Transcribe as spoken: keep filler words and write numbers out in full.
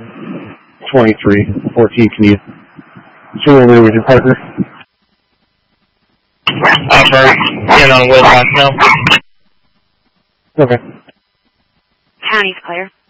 twenty-three fourteen, can you swing over there with your partner? Offer, get on Wilcox now. Okay. County's clear.